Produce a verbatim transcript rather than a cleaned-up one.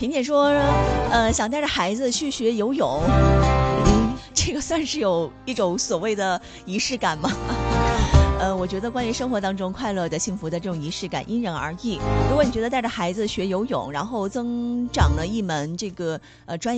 婷姐说，呃，想带着孩子去学游泳，嗯，这个算是有一种所谓的仪式感吗？呃，我觉得关于生活当中快乐的、幸福的这种仪式感因人而异。如果你觉得带着孩子学游泳，然后增长了一门这个呃专业。